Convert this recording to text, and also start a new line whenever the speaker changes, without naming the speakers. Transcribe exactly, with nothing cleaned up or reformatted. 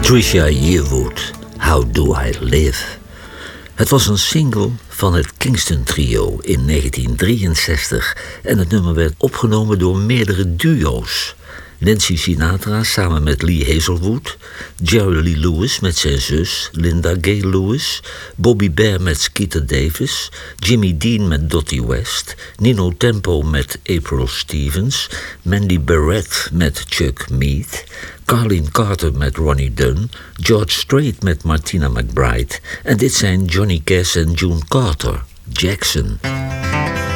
Trisha Yearwood, How Do I Live? Het was een single van het Kingston Trio in negentien drieënzestig en het nummer werd opgenomen door meerdere duo's. Nancy Sinatra samen met Lee Hazelwood, Jerry Lee Lewis met zijn zus Linda Gay Lewis, Bobby Bare met Skeeter Davis, Jimmy Dean met Dottie West, Nino Tempo met April Stevens, Mandy Barrett met Chuck Mead, Carlene Carter met Ronnie Dunn, George Strait met Martina McBride en dit zijn Johnny Cash en June Carter, Jackson.